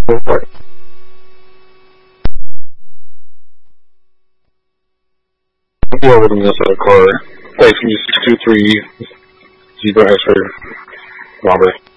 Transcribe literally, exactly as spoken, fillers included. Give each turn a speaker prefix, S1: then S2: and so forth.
S1: Report. Yeah, over the Minnesota car. Place me six two three zero X-ray, Robert.